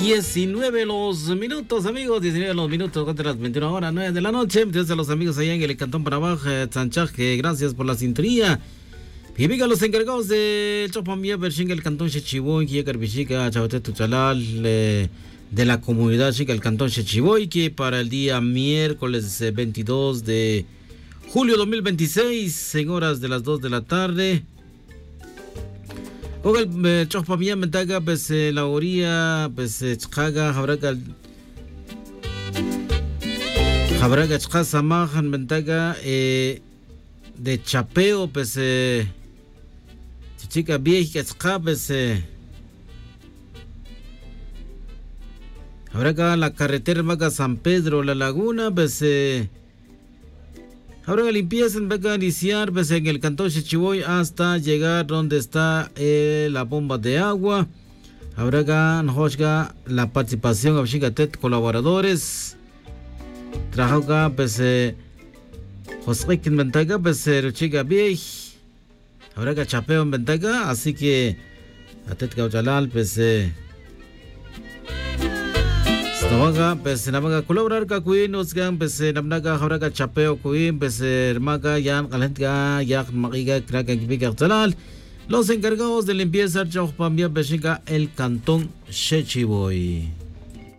19 los minutos, amigos, 19 los minutos contra las 21 horas, 9 de la noche. Entonces a los amigos allá en el Cantón Panamá, Sanchaje, gracias por la sintonía. Y venga los encargados de Chopamía, Berchinga, el Cantón Chechiboy, que llega Bichica, Chavate Tuchalal, de la comunidad chica, el Cantón Chechiboy, que para el día miércoles 22 de julio 2026, en horas de las 2 de la tarde. Con el Chopamía, Mentaga, pues la orilla, pues Chaga, Jabraga, Chasamajan, Mentaga, de Chapeo, pues chica vieja, pues Jabraga, la carretera Maga San Pedro, la Laguna, pues ahora limpieza va a iniciar pues, en el Cantón Chechiboy hasta llegar donde está la bomba de agua. Ahora la participación de colaboradores. Trabaja pues José en Ventaga, pues chica vieja. Ahora chapeo en Ventaga, así que atet Gauchalal pues pues namaga colaborar ka kuin usgan pues namnaga hawraga chapeo kuin pues maga yan kalentga yak makiga kraga gibiga talal. Los encargados de limpieza Chopamía Beshinga el Cantón Chechiboy.